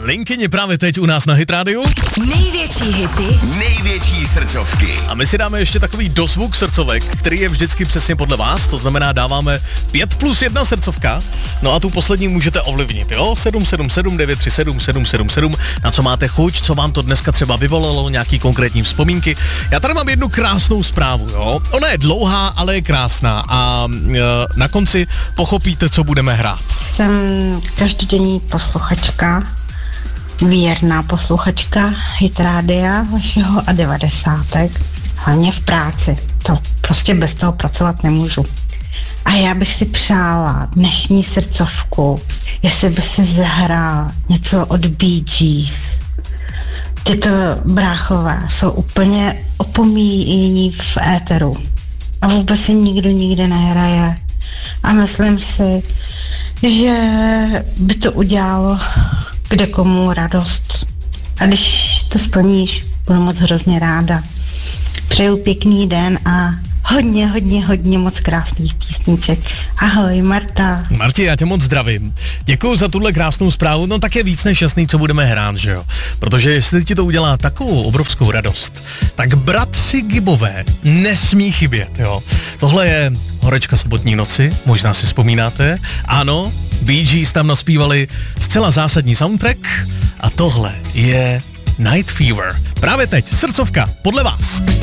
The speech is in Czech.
Linkyni právě teď u nás na Hit Radio. Největší hity, největší srdcovky. A my si dáme ještě takový dozvuk srdcovek, který je vždycky přesně podle vás, to znamená dáváme 5+1 srdcovka, no a tu poslední můžete ovlivnit, jo? 777 937 777, na co máte chuť, co vám to dneska třeba vyvolalo, nějaký konkrétní vzpomínky. Já tady mám jednu krásnou zprávu, jo? Ona je dlouhá, ale je krásná a na konci pochopíte, co budeme hrát. Jsem každodenní posluchačka, věrná posluchačka Hit Rádia vašeho a 90. Hlavně v práci. To prostě bez toho pracovat nemůžu. A já bych si přála dnešní srdcovku, jestli by se zahrál něco od Bee Gees. Tyto bráchové jsou úplně opomíjení v éteru. A vůbec si nikdo nikde nehraje. A myslím si, že by to udělalo kde komu radost. A když to splníš, budu moc hrozně ráda. Přeju pěkný den a hodně moc krásných písniček. Ahoj, Marta. Marti, já tě moc zdravím. Děkuju za tuhle krásnou zprávu, no tak je víc než jasný, co budeme hrát, že jo? Protože jestli ti to udělá takovou obrovskou radost, tak bratři Gibbové nesmí chybět, jo? Tohle je Horečka sobotní noci, možná si vzpomínáte. Ano, Bee Gees tam naspívali zcela zásadní soundtrack a tohle je Night Fever. Právě teď, srdcovka, podle vás.